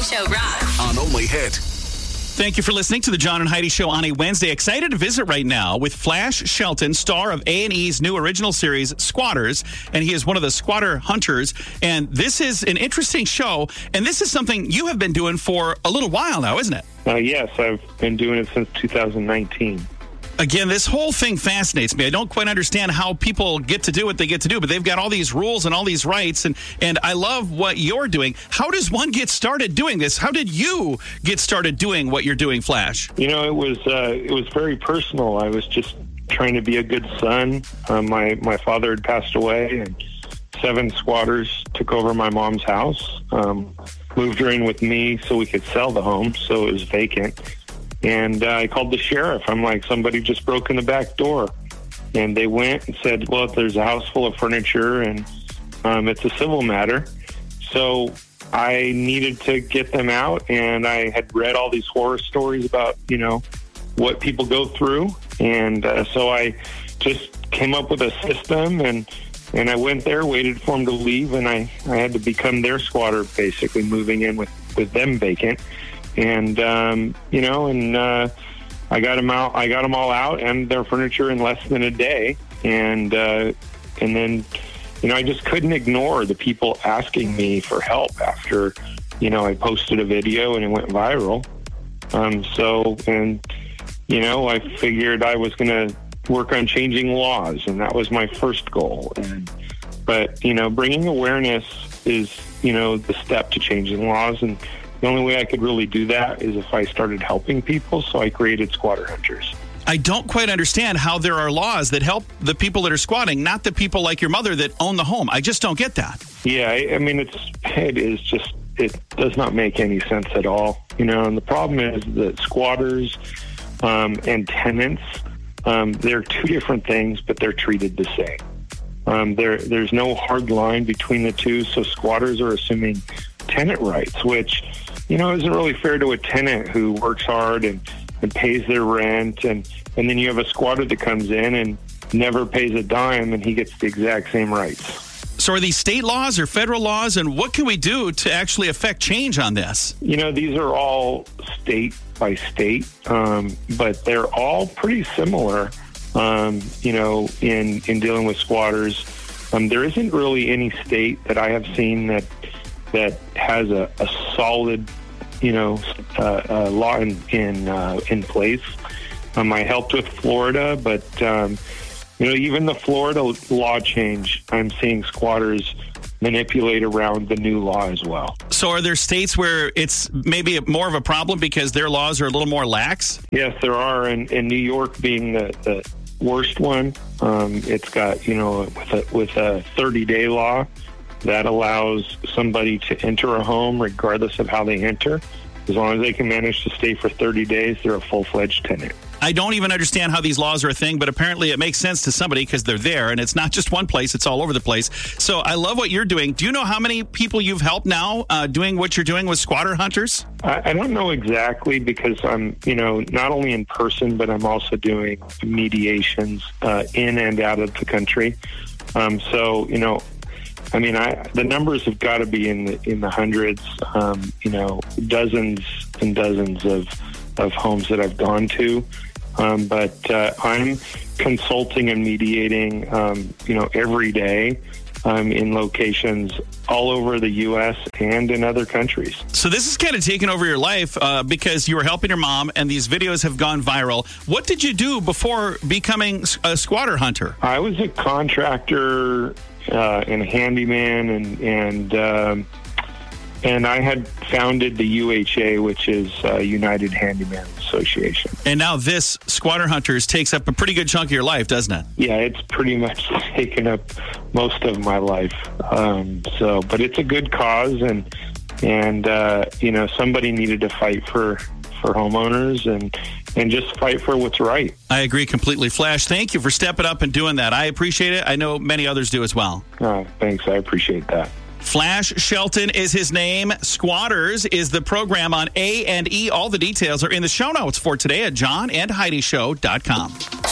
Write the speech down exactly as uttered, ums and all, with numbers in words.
Show rocks. On Only Hit. Thank you for listening to the John and Heidi Show on a Wednesday. Excited to visit right now with Flash Shelton, star of A and E's new original series, Squatters, and he is one of the squatter hunters. And this is an interesting show, and this is something you have been doing for a little while now, isn't it? Uh, yes, I've been doing it since two thousand nineteen. Again, this whole thing fascinates me. I don't quite understand how people get to do what they get to do, but they've got all these rules and all these rights, and, and I love what you're doing. How does one get started doing this? How did you get started doing what you're doing, Flash? You know, it was uh, it was very personal. I was just trying to be a good son. Uh, my, my father had passed away, and seven squatters took over my mom's house, um, moved her in with me so we could sell the home, so it was vacant. And uh, I called the sheriff. I'm like, somebody just broke in the back door. And they went and said, well, if there's a house full of furniture and um, it's a civil matter. So I needed to get them out. And I had read all these horror stories about, you know, what people go through. And uh, so I just came up with a system, and and I went there, waited for them to leave, and I, I had to become their squatter, basically moving in with, with them vacant. And, um, you know, and uh, I got them out, I got them all out and their furniture in less than a day. And, uh, and then, you know, I just couldn't ignore the people asking me for help after, you know, I posted a video and it went viral. Um, so, and, you know, I figured I was going to work on changing laws, and that was my first goal. And, but, you know, bringing awareness is, you know, the step to changing laws. And the only way I could really do that is if I started helping people, so I created Squatter Hunters. I don't quite understand how there are laws that help the people that are squatting, not the people like your mother that own the home. I just don't get that. Yeah, I, I mean, it's it is just, it does not make any sense at all. You know, and the problem is that squatters um, and tenants, um, they're two different things, but they're treated the same. Um, there, there's no hard line between the two, so squatters are assuming tenant rights, which, you know, isn't really fair to a tenant who works hard and, and pays their rent. And, and then you have a squatter that comes in and never pays a dime, and he gets the exact same rights. So are these state laws or federal laws, and what can we do to actually affect change on this? You know, these are all state by state, um, but they're all pretty similar, um, you know, in, in dealing with squatters. Um, there isn't really any state that I have seen that that has a, a solid, you know, uh, uh, law in in, uh, in place. Um, I helped with Florida, but, um, you know, even the Florida law change, I'm seeing squatters manipulate around the new law as well. So are there states where it's maybe more of a problem because their laws are a little more lax? Yes, there are, and, and New York being the, the worst one. Um, it's got, you know, with a, with a thirty-day law, that allows somebody to enter a home regardless of how they enter. As long as they can manage to stay for thirty days, they're a full-fledged tenant. I don't even understand how these laws are a thing, but apparently it makes sense to somebody because they're there, and it's not just one place, it's all over the place. So I love what you're doing. Do you know how many people you've helped now uh, doing what you're doing with Squatter Hunters? I, I don't know exactly because I'm, you know, not only in person, but I'm also doing mediations uh, in and out of the country. Um, so, you know, I mean, I, the numbers have got to be in the, in the hundreds, um, you know, dozens and dozens of, of homes that I've gone to. Um, but uh, I'm consulting and mediating, um, you know, every day um, in locations all over the U S and in other countries. So this is kind of taken over your life uh, because you were helping your mom and these videos have gone viral. What did you do before becoming a squatter hunter? I was a contractor uh, and a handyman, and and um, and I had founded the U H A, which is uh, United Handyman Association. And now this Squatter Hunters takes up a pretty good chunk of your life, doesn't it? Yeah, it's pretty much taken up most of my life. Um, so, but it's a good cause, and and uh, you know, somebody needed to fight for for homeowners and and just fight for what's right. I agree completely. Flash, thank you for stepping up and doing that. I appreciate it. I know many others do as well. Oh, thanks. I appreciate that. Flash Shelton is his name. Squatters is the program on A and E. All the details are in the show notes for today at john and heidi show dot com.